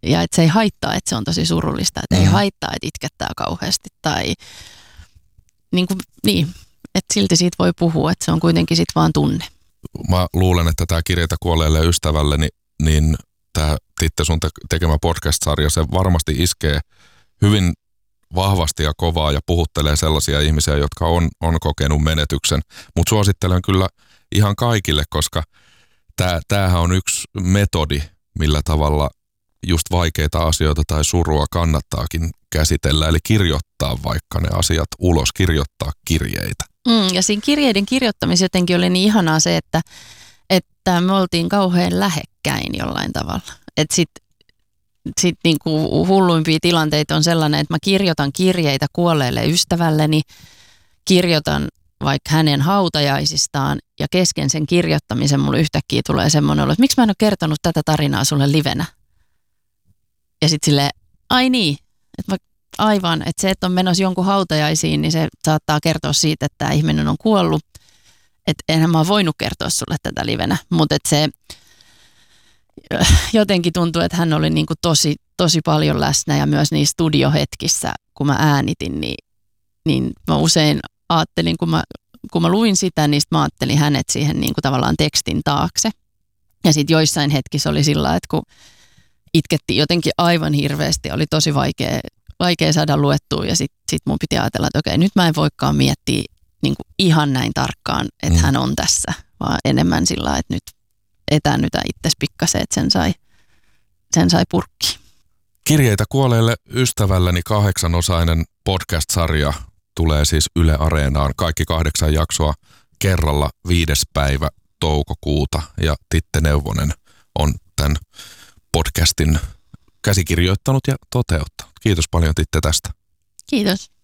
ja että se ei haittaa, että se on tosi surullista, että ei haittaa, että itkettää kauheasti tai niin, että silti siitä voi puhua, että se on kuitenkin sitten vaan tunne. Mä luulen, että tämä Kirjeitä kuolleelle ystävälleni, niin tämä Titte sun tekemä podcast-sarja, se varmasti iskee hyvin vahvasti ja kovaa ja puhuttelee sellaisia ihmisiä, jotka on kokenut menetyksen. Mutta suosittelen kyllä ihan kaikille, koska tämähän on yksi metodi, millä tavalla just vaikeita asioita tai surua kannattaakin käsitellä. Eli kirjoittaa vaikka ne asiat ulos, kirjoittaa kirjeitä. Ja siinä kirjeiden kirjoittamisessa jotenkin oli niin ihanaa se, että me oltiin kauhean lähekkäin jollain tavalla. Että sitten niinku hulluimpia tilanteita on sellainen, että mä kirjoitan kirjeitä kuolleelle ystävälleni, kirjoitan vaikka hänen hautajaisistaan ja kesken sen kirjoittamisen mulle yhtäkkiä tulee semmoinen olo, että miksi mä en ole kertonut tätä tarinaa sulle livenä. Ja sitten silleen, ai niin, että aivan, että se, että on menossa jonkun hautajaisiin, niin se saattaa kertoa siitä, että tämä ihminen on kuollut. Että enhän mä ole voinut kertoa sulle tätä livenä, mutta että se jotenkin tuntuu, että hän oli niin kuin tosi paljon läsnä ja myös niissä studiohetkissä, kun mä äänitin, niin mä usein ajattelin, kun mä luin sitä, niin mä ajattelin hänet siihen niin kuin tavallaan tekstin taakse. Ja sitten joissain hetkissä oli sillä, että kun itkettiin jotenkin aivan hirveästi, oli tosi vaikea saada luettua ja sitten mun piti ajatella, että okei, nyt mä en voikaan miettiä niin kuin ihan näin tarkkaan, että hän on tässä, vaan enemmän sillä, että nyt etäännytä itsesi pikkasen, että sen sai purkkiin. Kirjeitä kuolleelle ystävälleni 8-osainen podcast-sarja tulee siis Yle Areenaan. Kaikki 8 jaksoa kerralla 5. päivä toukokuuta ja Titte Neuvonen on tämän podcastin käsikirjoittanut ja toteuttanut. Kiitos paljon Titte tästä. Kiitos.